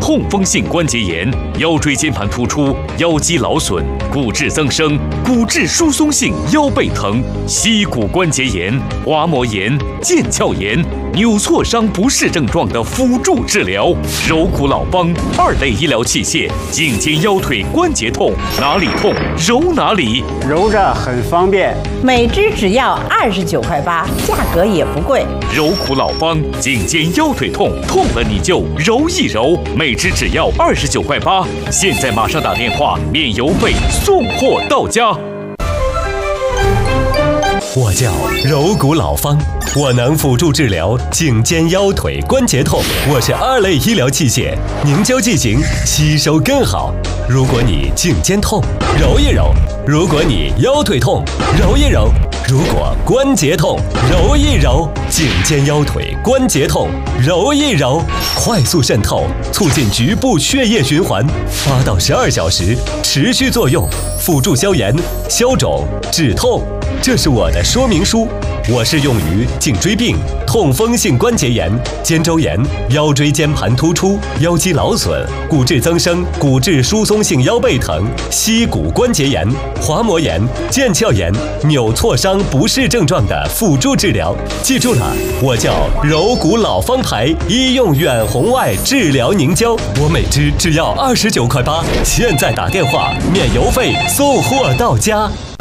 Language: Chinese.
痛风性关节炎、腰椎间盘突出、腰肌劳损、骨质增生、骨质疏松性腰背疼、膝骨关节炎、滑膜炎、腱鞘炎、扭挫伤不适症状的辅助治疗。柔骨老帮2类医疗器械，颈肩腰腿关节痛，哪里痛揉哪里， 揉着很方便。 每支只要29.8块，价格也不贵。 柔骨老帮，颈肩腰腿痛，痛了你就揉一揉，每支只要29.8块。现在马上打电话，免邮费，送货到家。 我叫柔骨老方，我能辅助治疗颈肩腰腿关节痛。我是2类医疗器械，凝胶剂型，吸收更好。如果你颈肩痛，揉一揉；如果你腰腿痛，揉一揉；如果关节痛，揉一揉。颈肩腰腿关节痛，揉一揉，快速渗透，促进局部血液循环，8到12小时持续作用，辅助消炎、消肿、止痛。这是我的说明书，我是用于颈椎病、痛风性关节炎、肩周炎、腰椎间盘突出、腰肌劳损、骨质增生、骨质疏松性腰背疼、膝骨关节炎、滑膜炎、腱鞘炎、扭挫伤不适症状的辅助治疗。记住了，我叫柔骨老方牌医用远红外治疗凝胶，我每支只要29.8块，现在打电话免邮费送货到家。